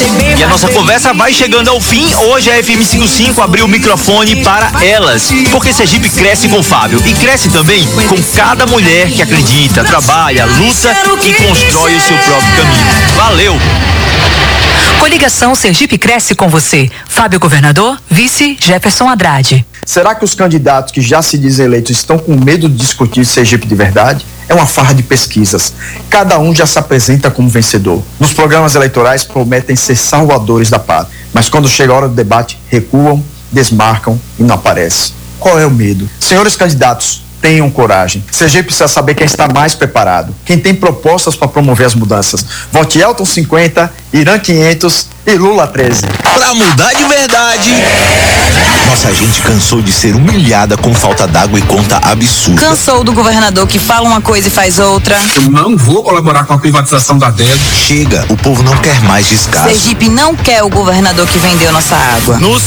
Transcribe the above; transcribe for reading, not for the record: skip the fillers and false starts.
E a nossa conversa vai chegando ao fim. Hoje a FM 55 abriu o microfone para elas, porque Sergipe cresce com o Fábio e cresce também com cada mulher que acredita, trabalha, luta e constrói o seu próprio caminho. Valeu! Coligação Sergipe cresce com você. Fábio Governador, vice Jefferson Haddad. Será que os candidatos que já se dizem eleitos estão com medo de discutir Sergipe de verdade? É uma farra de pesquisas. Cada um já se apresenta como vencedor. Nos programas eleitorais prometem ser salvadores da pátria, mas quando chega a hora do debate, recuam, desmarcam e não aparecem. Qual é o medo? Senhores candidatos, tenham coragem. Sergipe precisa saber quem está mais preparado, quem tem propostas para promover as mudanças. Vote Elton 50, Irã 500 e Lula 13. Pra mudar de verdade. Nossa gente cansou de ser humilhada com falta d'água e conta absurda. Cansou do governador que fala uma coisa e faz outra. Eu não vou colaborar com a privatização da DED. Chega, o povo não quer mais descaso. Sergipe não quer o governador que vendeu nossa água.